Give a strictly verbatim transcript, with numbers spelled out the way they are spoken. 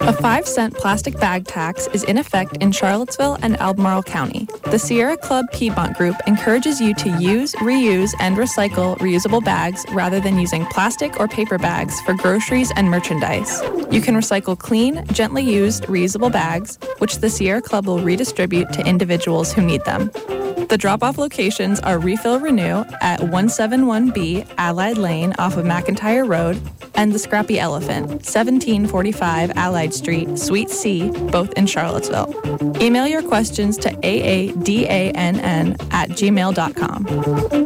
A five cent plastic bag tax is in effect in Charlottesville and Albemarle County. The Sierra Club Piedmont Group encourages you to use, reuse, and recycle reusable bags rather than using plastic or paper bags for groceries and merchandise. You can recycle clean, gently used, reusable bags, which the Sierra Club will redistribute to individuals who need them. The drop-off locations are Refill Renew at one seventy-one B Allied Lane off of McIntyre Road and the Scrappy Elephant, seventeen forty-five Allied Street, Suite C, both in Charlottesville. Email your questions to aadann at gmail dot com.